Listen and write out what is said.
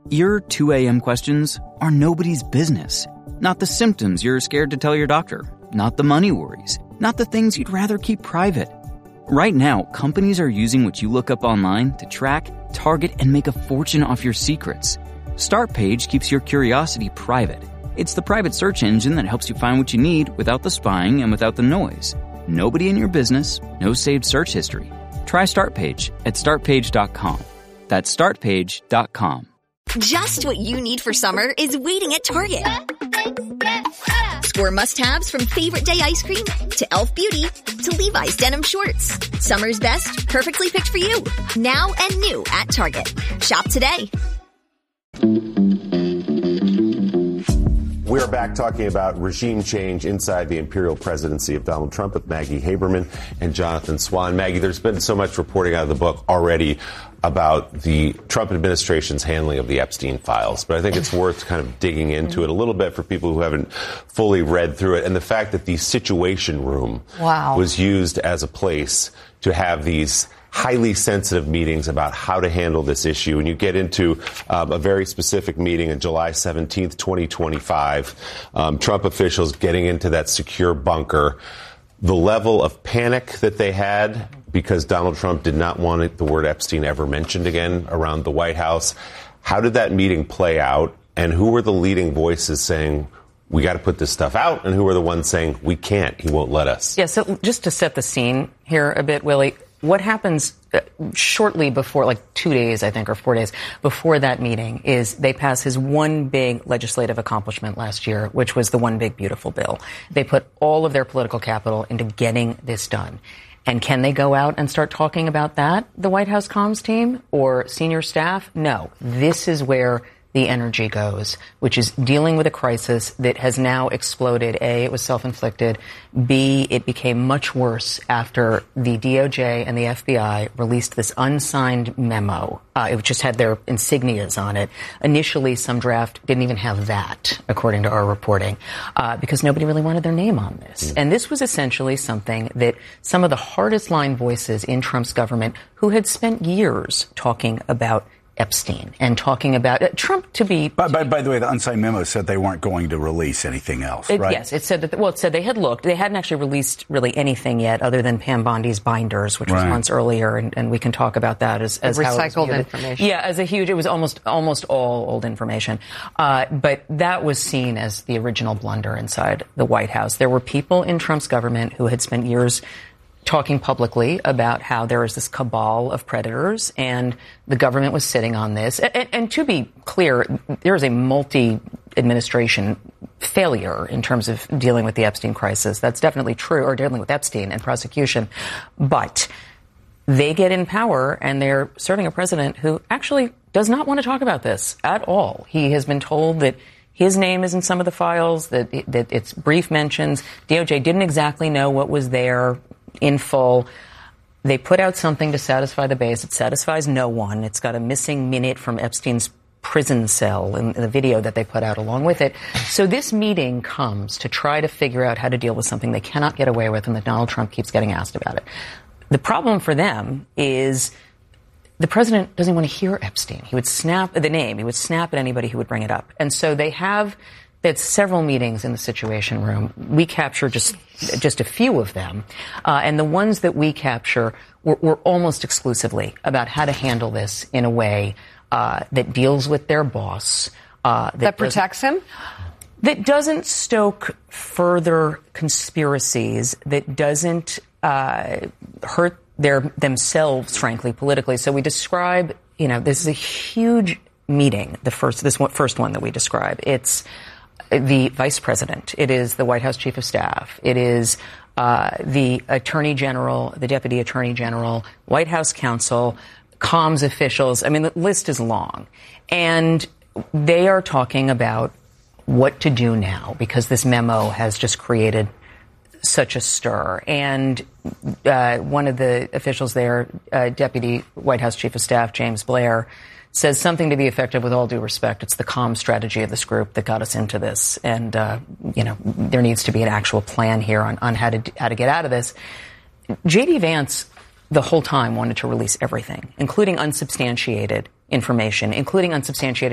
Your 2 a.m. questions are nobody's business. Not the symptoms you're scared to tell your doctor. Not the money worries. Not the things you'd rather keep private. Right now, companies are using what you look up online to track, target, and make a fortune off your secrets. Startpage keeps your curiosity private. It's the private search engine that helps you find what you need without the spying and without the noise. Nobody in your business, no saved search history. Try Startpage at startpage.com. That's startpage.com. Just what you need for summer is waiting at Target. Score must-haves from Favorite Day ice cream to Elf Beauty to Levi's denim shorts. Summer's best, perfectly picked for you. Now and new at Target. Shop today. We're back talking about regime change inside the imperial presidency of Donald Trump with Maggie Haberman and Jonathan Swan. Maggie, there's been so much reporting out of the book already about the Trump administration's handling of the Epstein files, but I think it's worth kind of digging into it a little bit for people who haven't fully read through it. And the fact that the Situation Room was used as a place to have these highly sensitive meetings about how to handle this issue. And you get into a very specific meeting on July 17th, 2025, Trump officials getting into that secure bunker. The level of panic that they had because Donald Trump did not want the word Epstein ever mentioned again around the White House. How did that meeting play out? And who were the leading voices saying, we got to put this stuff out? And who were the ones saying, we can't, he won't let us? Yeah, so just to set the scene here a bit, Willie, what happens shortly before, like 2 days, I think, or 4 days before that meeting is they pass his one big legislative accomplishment last year, which was the One Big Beautiful Bill. They put all of their political capital into getting this done. And can they go out and start talking about that, the White House comms team or senior staff? No. This is where the energy goes, which is dealing with a crisis that has now exploded. A, it was self-inflicted. B, it became much worse after the DOJ and the FBI released this unsigned memo. It just had their insignias on it. Initially, some draft didn't even have that, according to our reporting, because nobody really wanted their name on this. And this was essentially something that some of the hardest line voices in Trump's government, who had spent years talking about Epstein and talking about Trump to be. By the way, the unsigned memo said they weren't going to release anything else, right? Yes, it said that. Well, it said they had looked. They hadn't actually released really anything yet, other than Pam Bondi's binders, which was months earlier, and we can talk about that as recycled how information. Yeah, as a huge. It was almost all old information, but that was seen as the original blunder inside the White House. There were people in Trump's government who had spent years talking publicly about how there is this cabal of predators, and the government was sitting on this. And to be clear, there is a multi-administration failure in terms of dealing with the Epstein crisis. That's definitely true, or dealing with Epstein and prosecution. But they get in power, and they're serving a president who actually does not want to talk about this at all. He has been told that his name is in some of the files, that it's brief mentions. DOJ didn't exactly know what was there in full. They put out something to satisfy the base. It satisfies no one. It's got a missing minute from Epstein's prison cell in the video that they put out along with it. So this meeting comes to try to figure out how to deal with something they cannot get away with, and that Donald Trump keeps getting asked about it. The problem for them is the president doesn't want to hear Epstein. He would snap the name. He would snap at anybody who would bring it up. And so they have several meetings in the Situation Room. We capture just a few of them. And the ones that we capture were almost exclusively about how to handle this in a way that deals with their boss. That protects him? That doesn't stoke further conspiracies, that doesn't hurt themselves, frankly, politically. So we describe, this is a huge meeting, this first one that we describe. It's the vice president. It is the White House chief of staff. It is the attorney general, the deputy attorney general, White House counsel, comms officials. I mean, the list is long. And they are talking about what to do now, because this memo has just created such a stir. And one of the officials there, Deputy White House Chief of Staff James Blair, says something to the effect of, with all due respect, it's the comm strategy of this group that got us into this. And, there needs to be an actual plan here on how to get out of this. J.D. Vance, the whole time, wanted to release everything, including unsubstantiated information, including unsubstantiated